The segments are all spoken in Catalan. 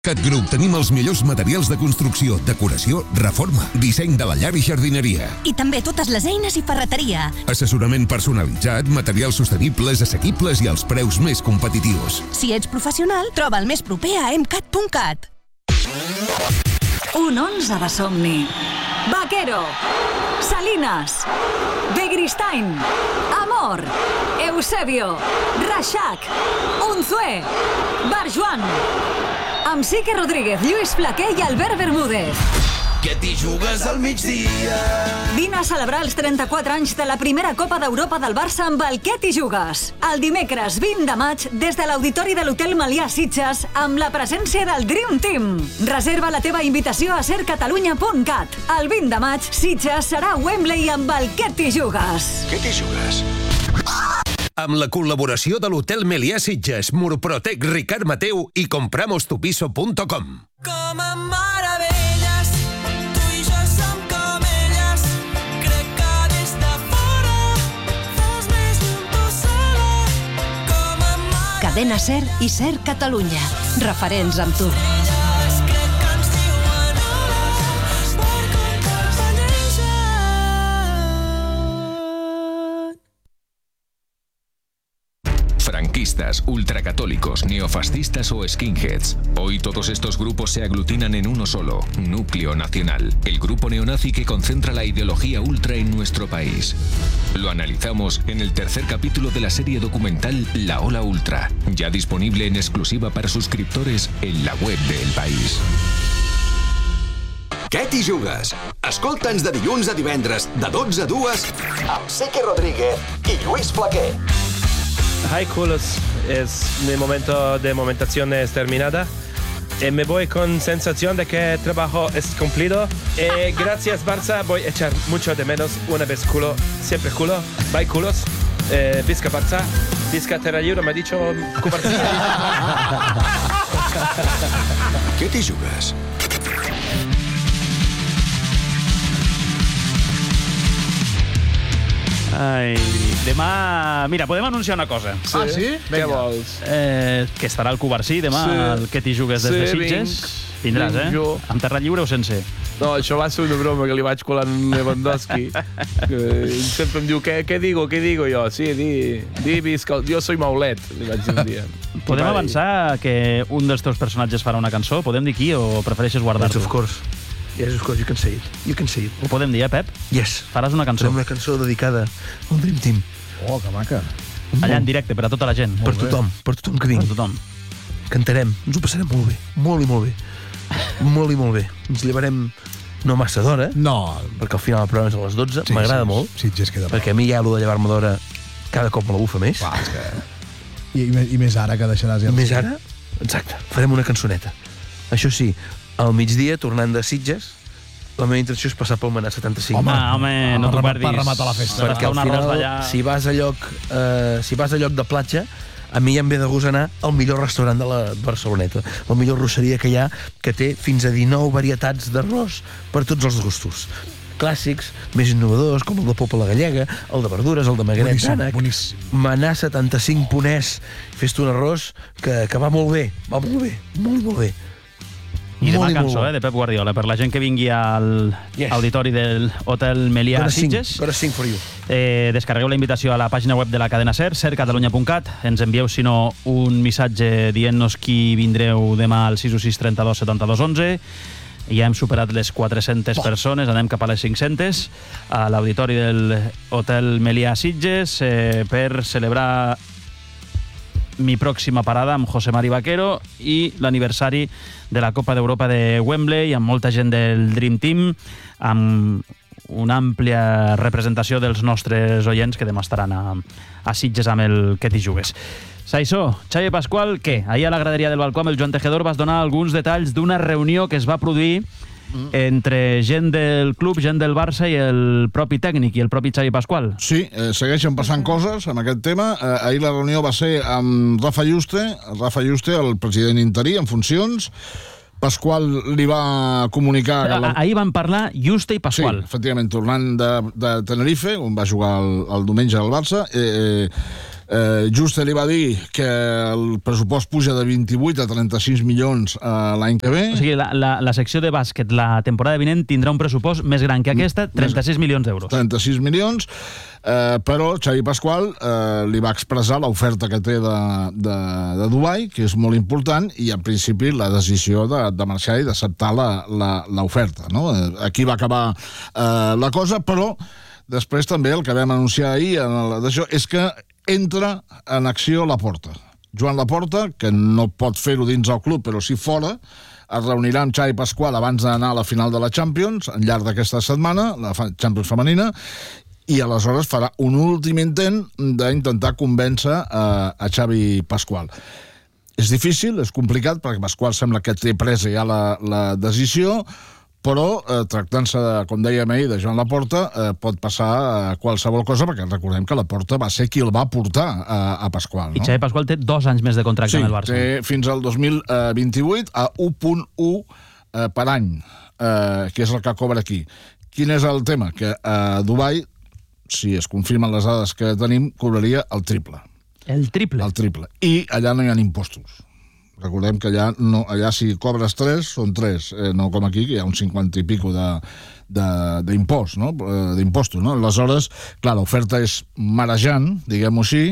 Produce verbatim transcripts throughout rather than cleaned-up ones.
Cat Group tenim els millors materials de construcció, decoració, reforma, disseny de la llar i jardineria. I també totes les eines i ferreteria. Assessorament personalitzat, materials sostenibles, assequibles i als preus més competitius. Si ets professional, troba el més proper a emcat punt cat. Un onze de somni. Vaquero, Salinas, Begristain, Amor, Eusebio, Reixac, Unzué, Barjuan, amb Sique Rodríguez, Lluís Flaquer i Albert Bermúdez. Que t'hi jugues al migdia. Vine a celebrar els trenta-quatre anys de la primera Copa d'Europa del Barça amb el Que t'hi jugues. El dimecres vint de maig, des de l'auditori de l'Hotel Melià Sitges, amb la presència del Dream Team. Reserva la teva invitació a ser catalunya punt cat. El vint de maig, Sitges serà a Wembley amb el Que t'hi jugues. Que t'hi jugues? Amb la col·laboració de l'Hotel Melià Sitges, Murprotec, Ricard Mateu i compramos tu piso punt com. Com a meravelles, tu i jo som com elles. Crec que des de fora fos més lluny tu sola. Com a meravelles. Cadena Ser i Ser Catalunya. Referents amb tu. Franquistas, ultracatólicos, neofascistas o skinheads. Hoy todos estos grupos se aglutinan en uno solo, Núcleo Nacional, el grupo neonazi que concentra la ideología ultra en nuestro país. Lo analizamos en el tercer capítulo de la serie documental La Ola Ultra, ya disponible en exclusiva para suscriptores en la web de El País. Què t'hi jugues? Escolta'ns de dilluns a divendres, de dotze a dues, amb Sique Rodríguez i Lluís Flaquer. Hi, culos. Es mi momento de momentación es terminada. Eh, me voy con sensación de que el trabajo es cumplido. Eh, gracias, Barça. Voy a echar mucho de menos. Una vez culo, siempre culo. Bye, culos. Eh, Visca Barça. Visca Terralluro, me ha dicho Cubarcilla. Què t'hi jugues? Ai, demà... Mira, podem anunciar una cosa. Sí? Ah, sí? Què vols? Eh, que estarà al Cubarsí demà, sí. el Que t'hi jugues des sí, de Sitges. Vinc, Vindràs, vinc eh? Jo. Amb terra lliure o sense? No, això va ser una broma que li vaig colar en Lewandowski. Que sempre em diu, què, què digo, què digo jo? Sí, di, di visca, jo soy Maulet, li vaig dir un dia. Podem vale. avançar que un dels teus personatges farà una cançó? Podem dir qui o prefereixes guardar-ho? Yes, of course. Yes, of course, you can say it. You can say it. Ho podem dir, eh, Pep? Yes. Faràs una cançó. Farem una cançó dedicada al Dream Team. Oh, que maca. Allà en directe, per a tota la gent. Per tothom, per tothom que vingui. Per tothom. Cantarem, ens ho passarem molt bé, molt i molt bé. Molt i molt bé. Ens llevarem no massa d'hora. No. Perquè al final el programa és a les dotze. Sí, M'agrada sí, molt. Sí, sí, perquè a mi ja allò de llevar-me d'hora cada cop me la bufa més. Clar, és que... I, i, I més ara que deixaràs... Ja més ara? Exacte. Farem una cançoneta. Això sí, al migdia, tornant de Sitges, la meva intenció és passar pel Manà setanta-cinc. Home, home, no t'ho perdis. Per rematar la festa. Perquè al final, si vas a lloc, eh, si vas a lloc de platja, a mi ja em ve de gust anar al millor restaurant de la Barceloneta, la millor arrosseria que hi ha, que té fins a dinou varietats d'arròs per tots els gustos. Clàssics, més innovadors, com el de popa a la gallega, el de verdures, el de magret d'ànec. Manà setanta-cinc ponès. Fes-te un arròs que, que va molt bé, va molt bé, molt, molt bé. I demà cançó, eh, de Pep Guardiola, per la gent que vingui al yes. auditori del Hotel Melià Sitges. Gotta sing for you. Eh, descarregueu la invitació a la pàgina web de la cadena Ser, ser catalunya punt cat. Ens envieu, si no, un missatge dient-nos qui vindreu demà al sis u sis trenta-dos setanta-dos onze. Ja hem superat les quatre-centes oh. persones, anem cap a les cinc-centes, a l'auditori del Hotel Melià Sitges, eh, per celebrar mi pròxima parada amb José Mari Vaquero i l'aniversari de la Copa d'Europa de Wembley, amb molta gent del Dream Team, amb una àmplia representació dels nostres oients que demà estaran a, a Sitges amb el Que t'hi jugues. Saissó, Xavi Pasqual, què? Ahir a la graderia del balcó amb el Joan Tejedor vas donar alguns detalls d'una reunió que es va produir entre gent del club, gent del Barça i el propi tècnic i el propi Xavi Pasqual. Sí, eh, segueixen passant coses amb aquest tema. Eh, ahir la reunió va ser amb Rafa Juste, Rafa Juste, el president interí en funcions. Pasqual li va comunicar... Que la... Ahir van parlar Juste i Pasqual. Sí, efectivament, tornant de, de Tenerife, on va jugar el, el diumenge al Barça. Eh, Eh, Juste li va dir que el pressupost puja de vint-i-vuit a trenta-sis milions eh, l'any que ve. O sigui, la, la, la secció de bàsquet la temporada vinent tindrà un pressupost més gran que aquesta, trenta-sis milions d'euros. trenta-sis milions, eh, però Xavi Pasqual eh, li va expressar l'oferta que té de, de, de Dubai, que és molt important, i en principi la decisió de, de marxar i d'acceptar l'oferta. No? Aquí va acabar eh, la cosa, però després també el que vam anunciar ahir en el, d'això és que entra en acció Laporta. Joan Laporta, que no pot fer-ho dins el club, però sí fora, es reunirà amb Xavi Pasqual abans d'anar a la final de la Champions, al llarg d'aquesta setmana, la Champions femenina, i aleshores farà un últim intent d'intentar convèncer a, a Xavi Pasqual. És difícil, és complicat, perquè Pasqual sembla que té presa ja la, la decisió, però eh, tractant-se, com dèiem ahir, de Joan Laporta, eh, pot passar eh, qualsevol cosa, perquè recordem que Laporta va ser qui el va portar a, a Pasqual. No? I Xavi Pasqual té dos anys més de contracte sí, amb el Barça. Sí, té fins al dos mil vint-i-vuit a u coma u eh, per any, eh, que és el que cobra aquí. Quin és el tema? Que a Dubai, si es confirmen les dades que tenim, cobraria el triple. El triple? El triple. I allà no hi ha impostos. Recordem que allà, no, allà si cobres tres, són tres, eh, no com aquí, que hi ha un cinquanta i pico d'impost, no? d'impostos. No? Aleshores, clar, l'oferta és marejant, diguem-ho així,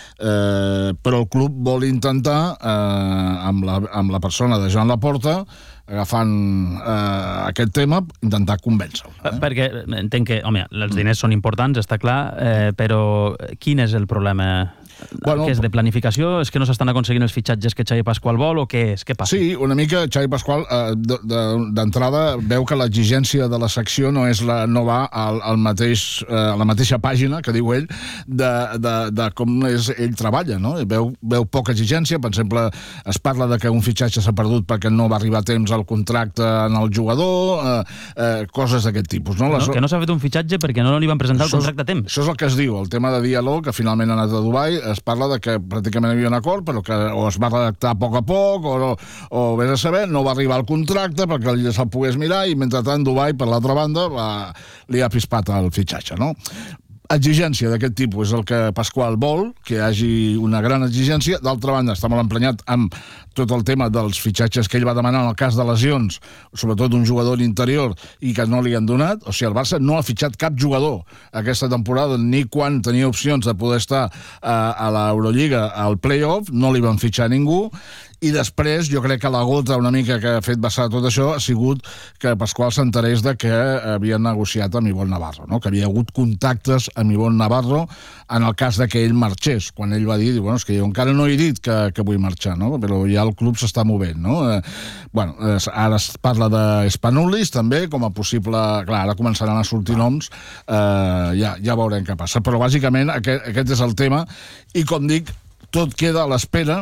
eh, però el club vol intentar, eh, amb, la, amb la persona de Joan Laporta, agafant eh, aquest tema, intentar convèncer-lo. Eh? Perquè entenc que, home, els diners són importants, està clar, eh, però quin és el problema? Bueno, que és de planificació? És que no s'estan aconseguint els fitxatges que Xavi Pasqual vol o què és? Què passa? Sí, una mica Xavi Pasqual eh, d'entrada veu que l'exigència de la secció no és la, no va al, al mateix, eh, a la mateixa pàgina que diu ell de, de, de com és, ell treballa, no? Veu, veu poca exigència. Per exemple, es parla de que un fitxatge s'ha perdut perquè no va arribar a temps al contracte en el jugador, eh, eh, coses d'aquest tipus. No? No, que no s'ha fet un fitxatge perquè no li van presentar el contracte a temps. Això és el que es diu, el tema de diàleg, que finalment ha anat a Dubai. Es parla de que pràcticament hi havia un acord, però que o es va redactar a poc a poc, o, o vés a saber, no va arribar al contracte perquè ell se'l pogués mirar, i mentrestant Dubai, per l'altra banda, va, li ha pispat el fitxatge, no? Exigència d'aquest tipus és el que Pasqual vol, que hi hagi una gran exigència. D'altra banda, està molt emprenyat amb tot el tema dels fitxatges que ell va demanar en el cas de lesions, sobretot un jugador interior, i que no li han donat. O sigui, el Barça no ha fitxat cap jugador aquesta temporada, ni quan tenia opcions de poder estar a, a l'Eurolliga, al play-off, no li van fitxar ningú. I després, jo crec que la gota una mica que ha fet vessar tot això ha sigut que Pasqual s'enterés de que havia negociat amb Ivonne Navarro, no? Que havia hagut contactes amb Ivonne Navarro en el cas de que ell marxés, quan ell va dir, bueno, és que jo encara no he dit que, que vull marxar, no? Però ja el club s'està movent, no? Eh, bueno, eh, ara es parla d'Spanoulis també, com a possible... Clar, ara començaran a sortir noms, eh, ja, ja veurem què passa. Però bàsicament aquest, aquest és el tema, i com dic, tot queda a l'espera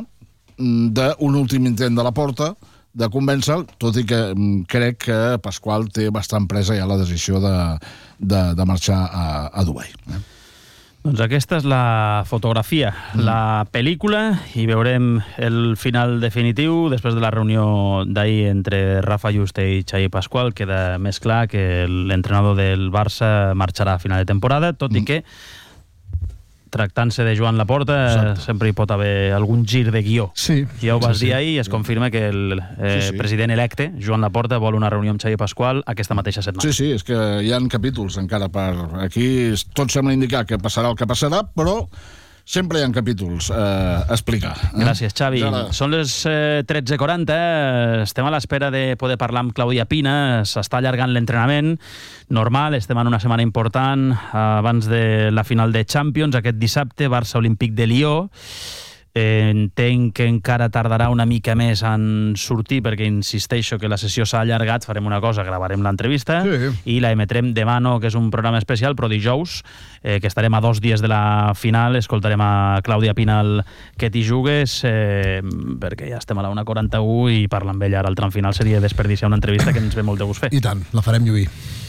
d'un últim intent de la Porta de convèncer-lo, tot i que crec que Pasqual té bastant presa ja la decisió de, de, de marxar a, a Dubai. Eh? Doncs aquesta és la fotografia, mm. la pel·lícula, i veurem el final definitiu després de la reunió d'ahir entre Rafa Juste i Xavi Pasqual. Queda més clar que l'entrenador del Barça marxarà a final de temporada, tot mm. i que tractant-se de Joan Laporta, Exacte. sempre hi pot haver algun gir de guió. Sí, ja ho vas sí, dir sí. ahir, i es confirma que el eh, sí, sí. president electe, Joan Laporta, vol una reunió amb Xavi Pasqual aquesta mateixa setmana. Sí, sí, és que hi ha capítols encara per aquí. Tot sembla indicar que passarà el que passarà, però sempre hi ha capítols eh, a explicar. Eh? Gràcies, Xavi. Ja la... Són les eh, tretze quaranta, estem a l'espera de poder parlar amb Clàudia Pina, s'està allargant l'entrenament, normal, estem en una setmana important, abans de la final de Champions, aquest dissabte, Barça Olímpic de Lió. Eh, entenc que encara tardarà una mica més en sortir, perquè insisteixo que la sessió s'ha allargat. Farem una cosa, gravarem l'entrevista sí. i la emetrem demà, no, que és un programa especial, però dijous, eh, que estarem a dos dies de la final, escoltarem a Clàudia Pina el Que t'hi jugues, eh, perquè ja estem a la una quaranta-u i parlar amb ella ara al tram final seria desperdiciar una entrevista que ens ve molt de gust fer. I tant, la farem lluir.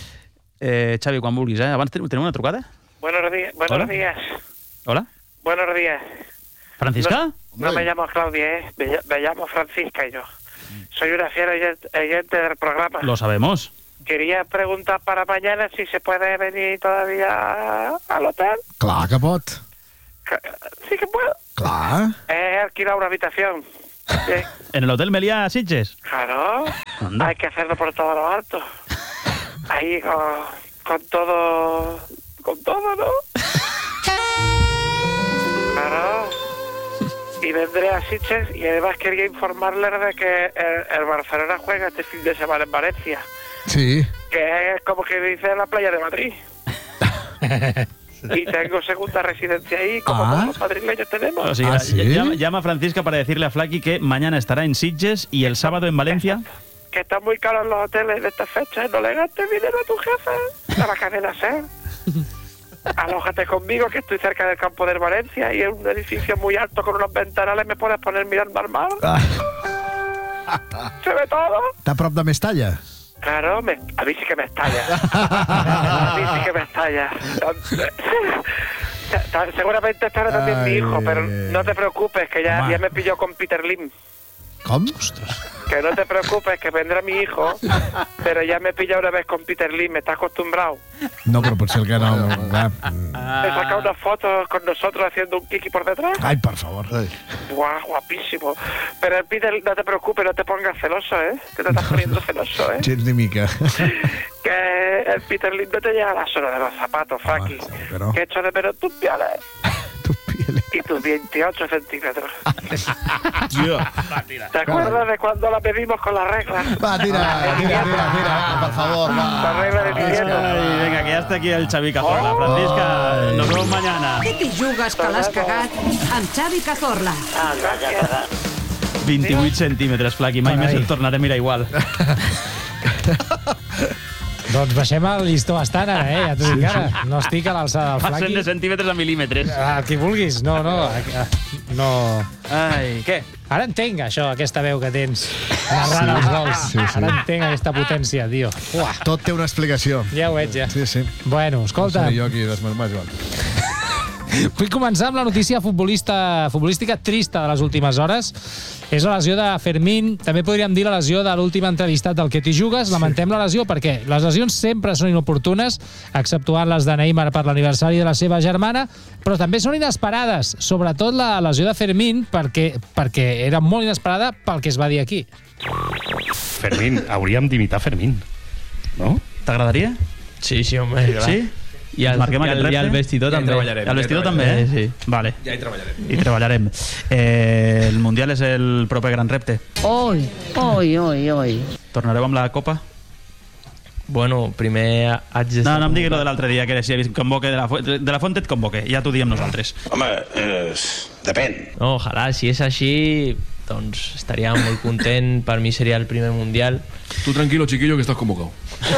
Eh, Xavi, quan vulguis, eh? Abans tenim, tenim una trucada? Buenos días. Buenos Hola. días. Hola. Buenos días. ¿Francisca? No, no me llamo Claudia, ¿eh? me, me llamo Francisca y yo. Soy una fiel oyente, oyente del programa. Lo sabemos. Quería preguntar para mañana si se puede venir todavía al hotel. Clar que pot. Sí que puedo. Clar. He alquilado una habitación. Sí. ¿En el Hotel Meliá Sitges? Claro. Anda. Hay que hacerlo por todo lo alto. Ahí con, con todo... Con todo, ¿no? Claro. Y vendré a Sitges y además quería informarles de que el, el Barcelona juega este fin de semana en Valencia. Sí. Que es como que dice la playa de Madrid. Y tengo segunda residencia ahí, como Ah. todos los madrileños tenemos. O sea, llama, llama a Francisca para decirle a Flaky que mañana estará en Sitges y el sábado en Valencia. Que están muy caros los hoteles de estas fechas. No le gastes dinero a tu jefe. A la cadena SER. Alójate conmigo, que estoy cerca del campo de Valencia y es un edificio muy alto con unos ventanales. Me puedes poner mirando al mar. Se ve todo. Està a prop de Mestalla? Claro, me, a mí sí que me estalla. A mí sí que me estalla. Seguramente estará también mi hijo, pero no te preocupes, que ya, ya me pilló con Peter Lim. Com? Que no te preocupes, que vendrá mi hijo, pero ya me pilló una vez con Peter Lim, me está acostumbrado. No, però potser el que no... Clar. He sacado unas fotos con nosotros haciendo un kiki por detrás. Ai, per favor. Guau, guapísimo. Pero el Peter, no te preocupes, no te pongas celoso, ¿eh? Que te estás poniendo celoso, ¿eh? Gens ni mica. Que el Peter Lim no te llega a la zona de los zapatos, Faki. pero- Que echo de menos tus pieles. Y tus veintiocho centímetros. ¿Te acuerdas de cuando la pedimos con las reglas? Va, tira, tira, tira, tira, va, per favor, va. La regla de invierno. Ay, venga, que ya está aquí el Xavi Cazorla. Francisca, nos vemos mañana. Què t'hi jugues que l'has cagat amb Xavi Cazorla? vint-i-vuit centímetres, Flaky. Mai més el tornaré a mirar igual. Doncs baixem el llistó bastant ara, eh? Ja t'ho dic ara. No estic a l'alçada del Passen Flaky. de centímetres a mil·límetres. El que vulguis. No, no. No... Ai, què? Ara entenc això, aquesta veu que tens narrant els gols. Sí, sí. Ara entenc aquesta potència, tio. Uah. Tot té una explicació. Ja ho veig, ja. Sí, sí. Bueno, escolta... No sé jo aquí desmarmar, Joan. Vull començar amb la notícia futbolista, futbolística trista de les últimes hores. És la lesió de Fermín, també podríem dir la lesió de l'últim entrevistat del Que t'hi jugues. Lamentem la lesió perquè les lesions sempre són inoportunes, exceptuant les de Neymar per l'aniversari de la seva germana, però també són inesperades, sobretot la lesió de Fermín, perquè, perquè era molt inesperada pel que es va dir aquí. Fermín, hauríem d'imitar Fermín, no? T'agradaria? Sí, sí, home. Sí? I el, Marquem i aquest el, i el repte? vestidor Ja hi també. treballarem, El vestidor ja també, eh? Sí, sí. Vale. Ja hi treballarem. I treballarem. Eh, el Mundial és el proper gran repte. Oi, oi, oi, oi. Tornareu amb la Copa? Bueno, primer haig de... No, no em diguis lo de l'altre dia, que si convoque de la, de la Font et convoque. Ja t'ho diem nosaltres. Home, eh, depèn. No, ojalà, si és així, doncs estaria molt content. Per mi seria el primer Mundial. Tú tranquilo, chiquillo, que estás convocado.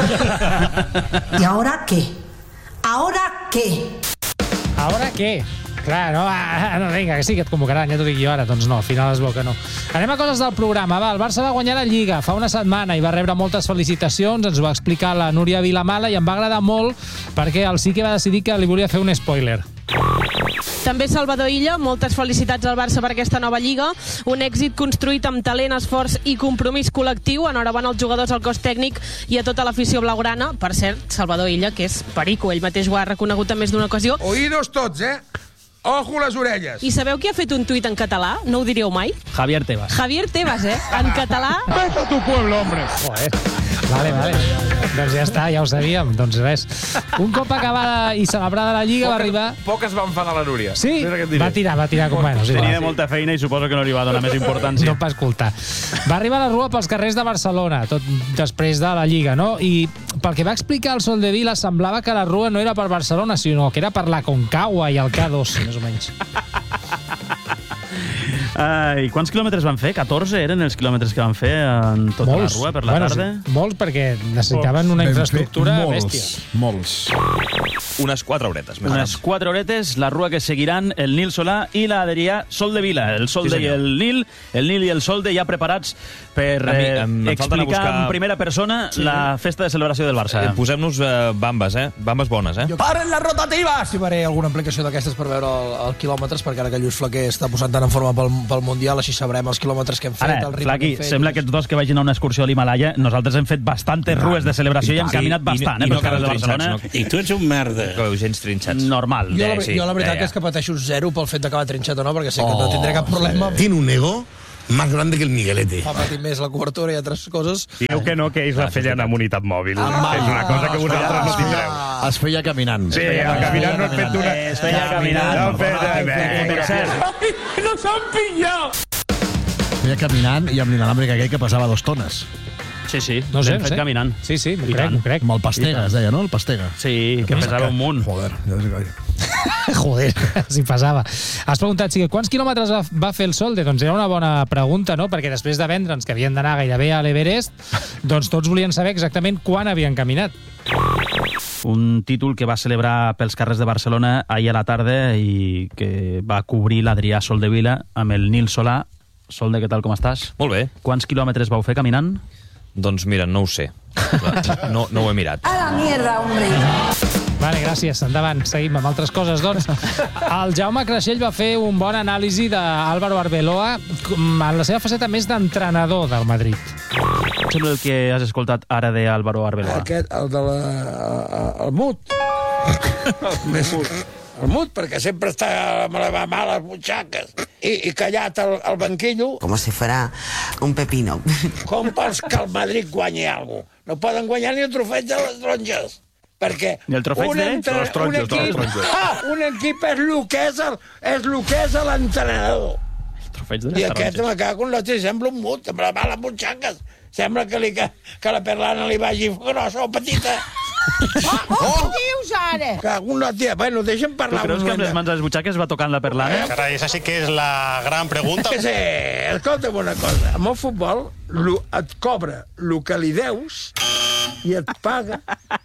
¿Y ahora qué? ¿Ahora qué? Ahora què? Clar, no, ah, no, vinga, que sí que et convocaran, ja t'ho dic jo ara. Doncs no, al final es veu que no. Anem a coses del programa. Va, el Barça va guanyar la Lliga fa una setmana i va rebre moltes felicitacions, ens ho va explicar la Núria Vilamala i em va agradar molt perquè el sí que va decidir que li volia fer un spoiler. També Salvador Illa, moltes felicitats al Barça per aquesta nova Lliga. Un èxit construït amb talent, esforç i compromís col·lectiu. Enhorabona als jugadors, al cos tècnic i a tota l'afició blaugrana. Per cert, Salvador Illa, que és perico, ell mateix ho ha reconegut en més d'una ocasió. Oídos tots, eh? Ojo les orelles. I sabeu qui ha fet un tuit en català? No ho diríeu mai? Javier Tebas. Javier Tebas, eh? En català... Vete a tu pueblo, hombre. Joder. Vale, vale. Doncs ja està, ja ho sabíem. Doncs res. Un cop acabada i celebrada la Lliga Poc, va arribar... Poc es va enfadar la Núria. Sí, va tirar, va tirar com bueno. Sí, Tenia va. molta feina i suposo que no li va donar més importància. No va escoltar. Va arribar a la rua pels carrers de Barcelona, tot després de la Lliga, no? I pel que va explicar el Soldevila, semblava que la rua no era per Barcelona, sinó que era per la Concagua i el K dos, més o menys. Ai, quants quilòmetres van fer? catorze eren els quilòmetres que van fer en tota molts. la rua per la bueno, tarda? Sí, molts, perquè necessitaven una Ben infraestructura fet, molts, bèstia. Molts. Unes quatre horetes. Més Unes quatre horetes, la rua que seguiran el Nil Solà i la Adrià Soldevila. El Solde Sí, i senyor. el Nil, el Nil i el Solde ja preparats per A mi, eh, em- em falten a explicar buscar- en primera persona Sí. la festa de celebració del Barça. Eh, Posem-nos eh, bambes, eh? Bambes bones, eh? Paren les rotatives! Si faré alguna aplicació d'aquestes per veure el, el quilòmetres, perquè ara que Lluís Flaquer està posant tant en forma pel, pel Mundial, així sabrem els quilòmetres que hem fet, Ara, el ritme Flaqui, que hem fet. sembla que tots dos que vagin a una excursió a l'Himalaya, nosaltres hem fet bastantes rues de celebració i hem caminat bastant, eh, pels carrers de Barcelona. I tu ets un merda. que gens trinxats. Normal. Jo, la, Sí, jo la veritat ja, ja. que és que pateixo zero pel fet d'acabar trinxat o no, perquè sé que no tindré cap problema. Tiene un ego más grande que el Miguelete. Fa patir més la cobertura i altres coses. Diu que no, que ells la feien amb unitat mòbil. Ah, és una cosa que vosaltres no tindreu. Es feia caminant. Sí, el caminant no et fet d'una... Es feia caminant. No et fet... Per cert, ¡No s'han pillat! Feia caminant i amb l'inalàmbric aquell que passava dos tones. sí, sí, No sé, l'hem no fet sé. caminant. Sí, sí, m'ho I crec, tant. m'ho crec. Amb el Pastega, es deia, no? El Pastega. Sí, que pesava un munt. Joder, ja sé que... Joder, s'hi passava. Has preguntat, sí, quants quilòmetres va, va fer el Solde? Doncs era una bona pregunta, no? Perquè després de vendre'ns que havien d'anar gairebé a l'Everest, doncs tots volien saber exactament quan havien caminat. Un títol que va celebrar pels carrers de Barcelona ahir a la tarda i que va cobrir l'Adrià Soldevila amb el Nil Solà. Solde, què tal, com estàs? Molt bé. Quants quilòmetres vau fer caminant? Doncs mira, no ho sé. No, no ho he mirat. A la mierda, hombre. Vale, gràcies. Endavant. Seguim amb altres coses, doncs. El Jaume Creixell va fer un bon anàlisi d'Álvaro Arbeloa en la seva faceta més d'entrenador del Madrid. Sembla el que has escoltat ara d'Álvaro Arbeloa. Aquest, el de la... el mut. Més, el mut, perquè sempre està amb les males butxaques i, i callat al, al banquillo. Com si fuera un pepino. Com vols que el Madrid guanyi alguna cosa? No poden guanyar ni el trofeig de les taronges. Perquè Ni el trofeig un, de- entre... de les taronges, un de les equip... taronges. Ah, un equip és el que és el, és el que és l'entrenador. Trofeig de I les aquest taronges. me cago en l'altre, sembla un mut, amb les males butxaques. Sembla que, li, que, que la perlana li vagi grossa o petita. Oh, dius ara? Cago en l'altre. Bueno, deixa'm Tu parlar. creus un que amb moment. les mans a les butxaques va tocant la perlana? Caray, esa sí que es la gran pregunta. Sí, escolta'm una cosa. Amb el futbol lo, et cobra el que li deus i et paga.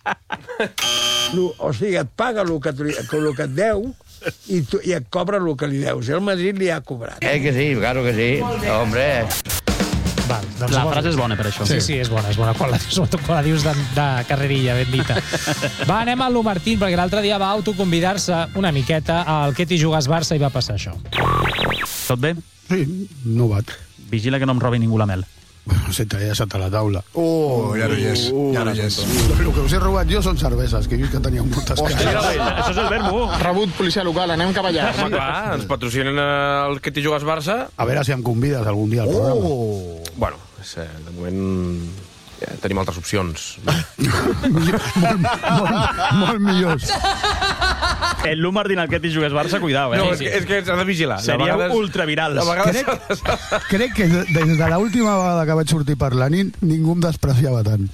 Lo, o sigui, et paga el que, el que et deu i, tu, i et cobra el que li deus. I el Madrid li ha cobrat. Eh que sí, claro que sí. Hombre. Val, doncs La bo- frase és bona per això. Sí, sí, és bona, és bona. Quan la, sobretot quan la dius de, de carrerilla, ben dita. Va, anem al Lu Martín, perquè l'altre dia va autoconvidar-se una miqueta al Que t'hi jugues Barça i va passar això. Tot bé? Sí, no bat. Vigila que no em robi ningú la mel. Bueno, se traía esa a la taula. Oh, ja no hi és. Ja no hi és. Lo que us he robat jo són cerveses, que he vist que teníeu moltes cases. Això és el verbo. Rebut policia local, anem cap allà. Home, clar, ens patrocinen el Que t'hi jugues Barça. A veure si em convides algun dia al programa. Oh! Bueno, és, eh, de moment ja tenim altres opcions. molt, molt, molt millors. El Lu Martín al Que t'hi jugues Barça, cuidao, eh? No, és que, és que s'ha de vigilar. Seríeu De vegades- ultravirals. de vegades- Crec, crec que des de l'última vegada que vaig sortir per la nit ningú em despreciava tant.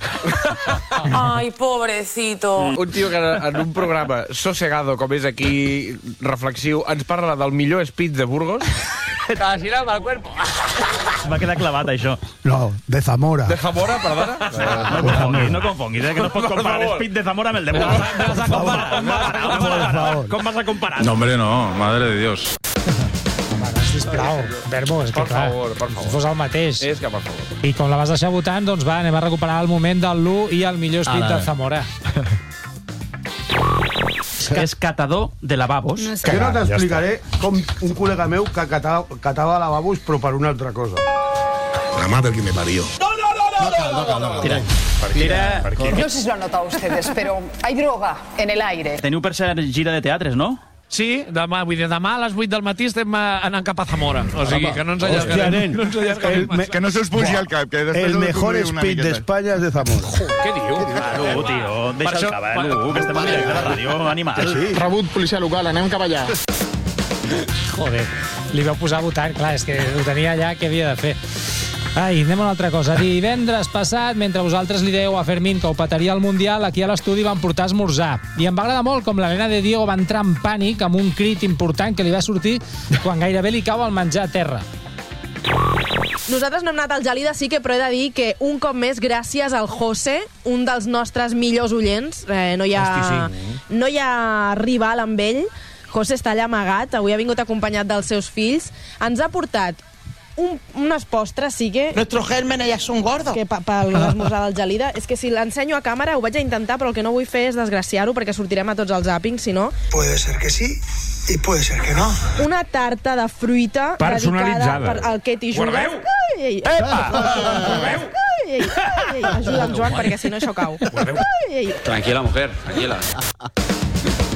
Ay, pobrecito. Un tio que en un programa sossegado, com és aquí, reflexiu, ens parla del millor speech de Burgos. Así no, mal cuerpo. Va quedar clavat, això. No, de Zamora. De Zamora, perdona? No confonguis, no confonguis, eh, que no pots Per comparar favor. l'Speed de Zamora amb el de Burgos. Me vas a comparar, com vas a comparar? Com vas a comparar? No, hombre, no. Madre de Dios. Sisplau, Verbo, és que Per clar, favor, per favor. si fos el mateix. És que, per favor. I com la vas deixar votant, doncs va, anem a recuperar el moment del Lu i el millor speed Ara. de Zamora. Que és catador de lavabos. No jo no t'explicaré com un col·lega meu que catava, catava lavabos però per una altra cosa. La madre que me parió. Tira. Tira. No sé si lo han notado ustedes, pero hay droga en el aire. Teniu per ser gira de teatres, no? Sí, demà, vull dir, demà a les vuit del matí estem eh, anant cap a Zamora. O sigui, que no ens Hòstia, allargarem. nen. No ens allargarem El me- Que no se us pugi Buah. al cap, que després El ho mejor descobrim una speed miqueta. d'Espanya és de Zamora. Què diu? Tu, tio, deixa el cava, eh, Lu, que estem en directe a la ràdio, animal. Rebut policia local, anem cap allà. Joder, li vau posar a votar, clar, és que ho tenia allà, què havia de fer. Ai, anem a una altra cosa. Divendres passat, mentre vosaltres li dèieu a Fermín que ho petaria al Mundial, aquí a l'estudi van portar esmorzar. I em va agradar molt com la nena de Diego va entrar en pànic amb un crit important que li va sortir quan gairebé li cau el menjar a terra. Nosaltres no hem anat al Gelida, sí que, però he de dir que un cop més, gràcies al José, un dels nostres millors oients, eh, no, hi ha, Hosti, no hi ha rival amb ell, José està allà amagat, avui ha vingut acompanyat dels seus fills, ens ha portat un, unes postres, sí que... Nuestros gérmenes ya son gordos. Que pa, per l'esmorzar del Gelida. És que si l'ensenyo a càmera ho vaig a intentar, però el que no vull fer és desgraciar-ho perquè sortirem a tots els zàpings, si no. Puede ser que sí y puede ser que no. Una tarta de fruita Personalitzada. dedicada per al Que t'hi jugues. Guardeu? Ai, ai, ai. Guardeu? Ai, ai, ai, ai. Ajuda'm, Joan, perquè si no això cau. Ai, ai. Tranquila, mujer, tranquila.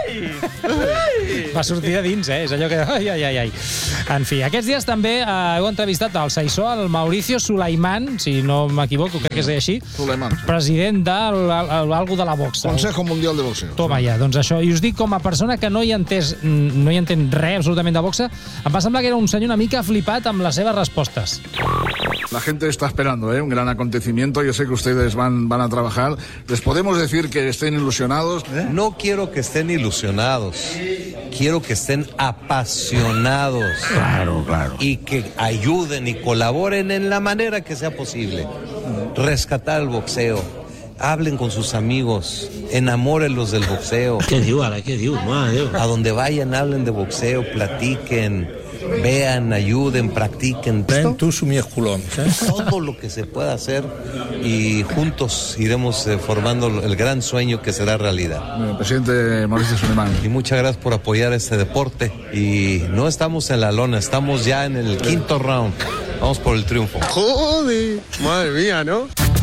Va sortir de dins, eh? És allò que... Ai, ai, ai, ai. En fi, aquests dies també eh, heu entrevistat al Saissó, el Mauricio Sulaiman, si no m'equivoco, crec que es deia així, Sulaiman, president d'algú de la boxa. Consejo Mundial de Boxeo. Toma ja, doncs això. I us dic, com a persona que no hi, entès, no hi entén res absolutament de boxa, em va semblar que era un senyor una mica flipat amb les seves respostes. La gente está esperando, ¿eh? Un gran acontecimiento. Yo sé que ustedes van, van a trabajar. ¿Les podemos decir que estén ilusionados? ¿Eh? No quiero que estén ilusionados. Quiero que estén apasionados. Claro, claro. Y que ayuden y colaboren en la manera que sea posible. Rescatar el boxeo. Hablen con sus amigos. Enamórenlos del boxeo. ¿Qué digo, ara? ¿Qué digo? Madre Dios. A donde vayan, hablen de boxeo, platiquen. Vean, ayuden, practiquen. Ven tú su mi culón. ¿eh? Todo lo que se pueda hacer y juntos iremos eh, formando el gran sueño que será realidad. Bueno, presidente Mauricio Sulaiman. Y muchas gracias por apoyar este deporte. Y no estamos en la lona, estamos ya en el quinto round. Vamos por el triunfo. Joder, madre mía, ¿no?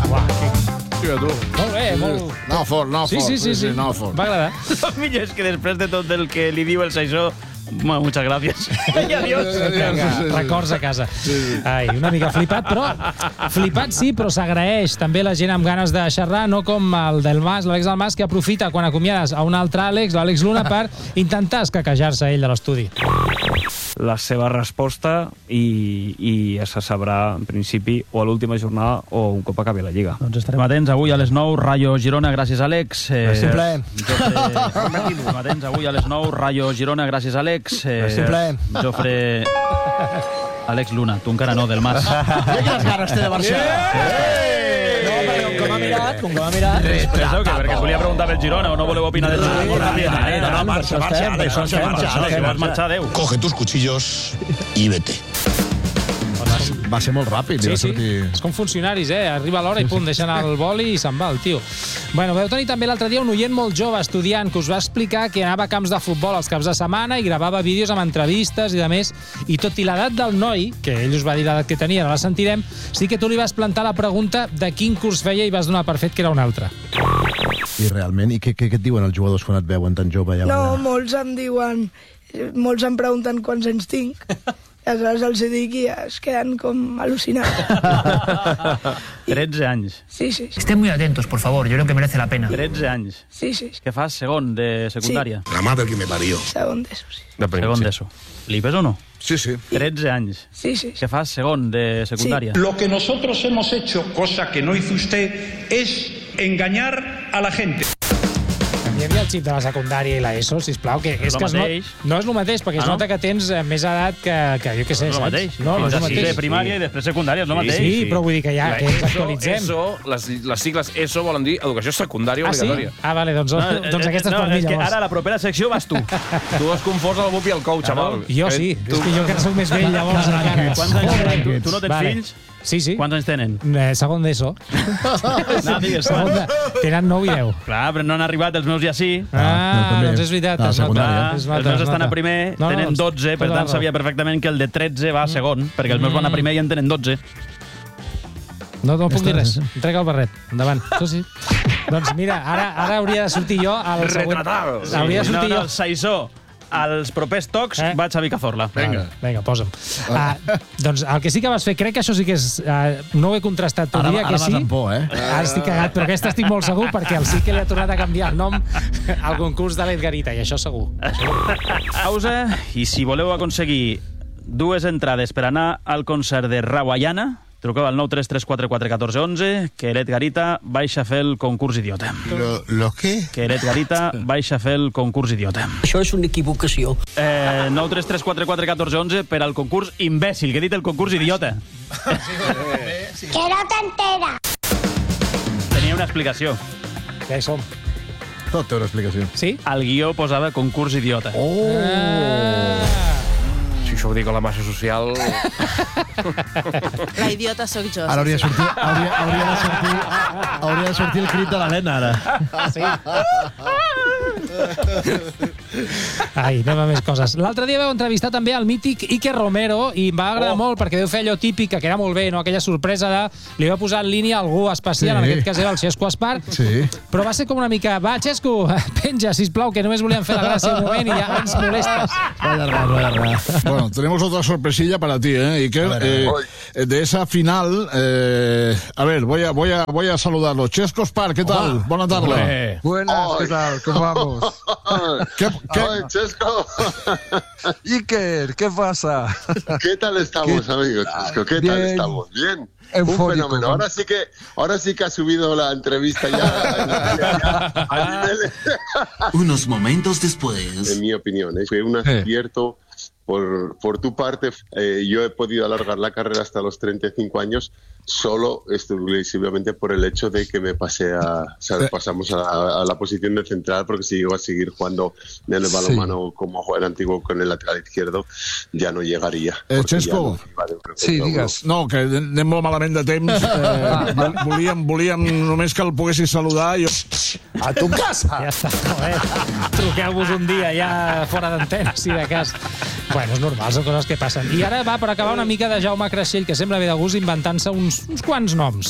Molt bé, molt... No fort, no sí, fort. Sí, sí, sí. No fort. Va agradar. El millor és que després de tot el que li diu el Saissó, muchas gracias. I adiós. Vinga, records a casa. Ai, una mica flipat, però... Flipat sí, però s'agraeix també la gent amb ganes de xerrar, no com el del Mas, l'Àlex del Mas, que aprofita quan acomiades a un altre Àlex, l'Àlex Luna, per intentar escaquejar-se ell de l'estudi. La seva resposta i, i ja se sabrà en principi o a l'última jornada o un cop acabi la Lliga. Doncs estarem atents avui a les nou, Rayo Girona, gràcies Àlex. Eh, Simple. Estarem atents avui a les nou, Rayo Girona, gràcies Àlex. Eh, Simple. Jofre... Àlex Luna, tu encara no, del Mas. Mira quines ganes té de Barcelona. No, perquè com ha mirat, com ha mirat... Això, que perquè es volia preguntar pel Girona o no voleu opinar del Girona. Molt ràpid, eh? No, no, marxa, marxa, marxa, marxa, si vols marxar, adéu. Coge tus cuchillos y vete. Va ser molt ràpid. Sí, va sí, sortir... és com funcionaris, eh? Arriba l'hora i pum, deixen el boli i se'n va el tio. Bueno, vau tenir també l'altre dia un oient molt jove, estudiant, que us va explicar que anava a camps de futbol els caps de setmana i gravava vídeos amb entrevistes i de més, i tot i l'edat del noi, que ell us va dir l'edat que tenia, ara la sentirem, sí que tu li vas plantar la pregunta de quin curs feia i vas donar per fet que era un altre. I realment, i què, què, què et diuen els jugadors quan et veuen tan jove? Ja no, molts em diuen... Molts em pregunten quants anys tinc. I aleshores els dic i es queden com al·lucinats. tretze anys. Sí, sí, sí. Estén muy atentos, por favor, yo creo que merece la pena. tretze anys. Sí, sí, sí. Què fas, segon de secundària? La madre que me parió. Segon d'ESO, sí. Segon d'ESO. L'Ipes o no? Sí, sí. tretze anys. Sí, sí. Què fas, segon de secundària? Lo que nosotros hemos hecho, cosa que no hizo usted, es engañar a la gente. Hi havia el xip de la secundària i l'ESO, sisplau, que és No que es not... mateix. no és el mateix, perquè es Ah, no? nota que tens eh, més edat que, que jo què sé, No és el saps? mateix. No, no és Fins el a sisè mateix. primària i després secundària, és el mateix. Sí, però vull dir que ja, que ens ESO, actualitzem. ESO, les, les sigles ESO volen dir educació secundària Ah, sí? obligatòria. Ah, vale, doncs, No, doncs eh, aquesta és no, per mi, és que llavors. ara a la propera secció vas tu. Tu has confós el Bup i el Cou, xaval. Jo sí, és que jo que soc més vell, llavors encara. Quants anys tenen? Tu, tu no tens Vale. fills? Sí, sí. Quants anys tenen? Eh, segon d'ESO. No, digues Segon de... Tenen nou i deu. Clar, però no han arribat, els meus ja sí. Ah, doncs és veritat. Ah, es nota, secundària. es nota, Els meus es estan nota. a primer, No, no, tenen doncs, dotze, per tota la tant raó. sabia perfectament que el de tretze va a segon, perquè els meus van a primer i en tenen dotze. No, no puc dir res. Estàs- Entrega el barret. Endavant. Això sí. Doncs mira, ara, ara hauria de sortir jo al següent... Retratado. Hauria de sortir no, jo... no, Saissó, als propers tocs Eh? va Xavi Cazorla. Vinga, vinga, posa'm. Ah, doncs el que sí que vas fer, crec que això sí que és... Uh, no ho he contrastat, però Ara, diria ara que vas sí. amb por, eh? Ara estic cagat, però aquesta estic molt segur perquè el sí que li ha tornat a canviar el nom al concurs de l'Edgarita, i això segur. Pausa, i si voleu aconseguir dues entrades per anar al concert de Rawayana, truqueu al nou tres tres quatre quatre un quatre un u, que l'Edgarita baixa a fer el concurs idiota. ¿Lo, ¿Lo qué? Que l'Edgarita baixa a fer el concurs idiota. Això és una equivocació. Eh, nou tres tres quatre quatre un quatre un u per al concurs imbècil, que he dit el concurs idiota. Que no t'entera. Tenia una explicació. Ja hi som. Tot té una explicació. Sí? Al guió posava concurs idiota. Oh! Ah. Si això ho dic a la massa social... La idiota sóc jo. Ara hauria de sortir, hauria, hauria de sortir Hauria de sortir el crit de l'Helena, ara. Sí. Ai, anem a més coses. L'altre dia vau entrevistar també el mític Iker Romero i em va agradar oh. molt perquè vau fer allò típic, que era molt bé, no? Aquella sorpresa de li va posar en línia algú especial, sí. En aquest cas era el Xesco Espar, sí. Però va ser com una mica, va, Xesco, penja, sisplau, que només volíem fer la gràcia un moment i ja ens molestes. Vaya raro, vaya raro. Bueno, tenemos otra sorpresilla para ti, ¿eh, Iker? A ver, eh, de esa final, eh, a ver, voy a, voy a, voy a saludarlo. Xesco Espar, ¿qué tal? Hola. Buenas tardes. Hola. Buenas, ¿qué tal? ¿Cómo vamos? ¿Qué, qué? Ay, Xesco. Iker, ¿qué pasa? ¿Qué tal estamos, amigo Xesco? ¿Qué Bien. tal estamos? Bien. Eufórico, un fenómeno. con... Ahora sí que, ahora sí que ha subido la entrevista ya, ya, ya a nivel... Unos momentos después. En mi opinión, ¿eh? Fue un acierto por, por tu parte. Eh, yo he podido alargar la carrera hasta los treinta y cinco años solo exclusivamente por el hecho de que me pasé a, o sea, pasamos a, a la posición de central, porque si llego a seguir jugando en el balonmano sí. como jugador antiguo con el lateral izquierdo, ja no llegaria. Eh, Xesco, no sí, digues. No, que anem molt malament de temps. Eh, volíem, volíem només que el poguessis saludar. Jo... A tu casa! Ja està, joder. Truqueu-vos un dia ja fora d'antena, si de cas. Bueno, és normal, són coses que passen. I ara va, per acabar, una mica de Jaume Creixell, que sembla bé de gust inventant-se uns, uns quants noms.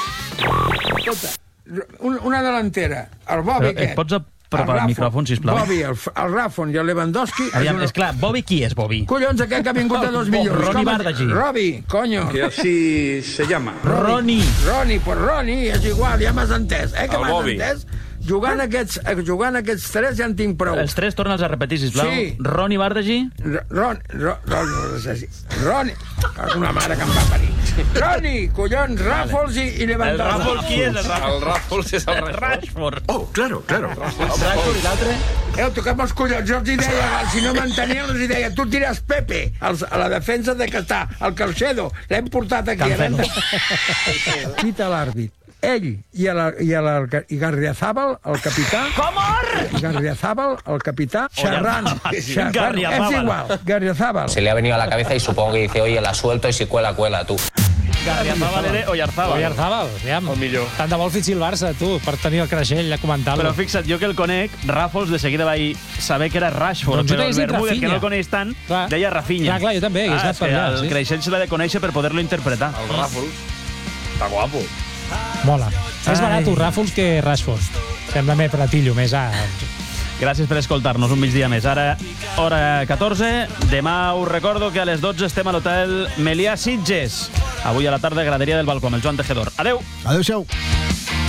Una delantera. El Bobby, què? Et pots preparar el micròfon, sisplau? Bobby, el, el Rafon i el Lewandowski... Aviam, és clar, Bobby qui és, Bobby? Collons, aquest que ha vingut de dos milions. Ronnie Bardagi. Robbie, coño. Que así se llama. Ronnie. Ronnie, pues Ronnie, és igual, ja m'has entès. Eh, que m'has entès? Jugant aquests, jugant aquests tres ja en tinc prou. Els tres torna'ls a repetir, sisplau. Sí. Ronnie Bardagi. Ron, Ron, Ron, Ronnie. És una mare que em va parir. Ronnie, collons, Ràfols i, i Lewandowski. El Ràfols qui és? El Ràfols, el Ràfols és el Rashford. Oh, claro, claro. Rashford i l'altre? Eh, toquem els collons. Jo els hi deia, si no m'entenien, els hi deia, tu tires Pepe, els, a la defensa de que està, el Calcedo. L'hem portat aquí. Quita l'àrbit. Ell i, el, i, el, i Garriazábal, el capità... Comor! Garriazábal, el capità, xerrant. Garriazábal. És igual, Garriazábal. Se le ha venido a la cabeza y supongo que dice, oye, la suelto y si cuela, cuela, tú. Garriazábal era Oyarzábal. Oyarzábal, aviam. O millor. Tant de vol fitxi el Barça, tu, per tenir el Creixell a comentar-lo. Però fixa't, jo que el conec, Ràfols de seguida vaig saber que era Rashford, doncs però el Bermúdez, que no el coneix tant, clar. Deia Rafinha. Clar, clar, jo també, ah, és que allà, el sí. Creixell se l'ha de conèixer per poder-lo interpretar. El Ràfols. Està guapo. Mola. Més barat un Ràfols que Rashford. Sembla més pratillo, més... Ah. Gràcies per escoltar-nos un migdia més. Ara, hora catorze. Demà us recordo que a les dotze estem a l'hotel Melià Sitges. Avui a la tarda, graderia del balcó amb el Joan Tejedor. Adeu. Adéu-siau.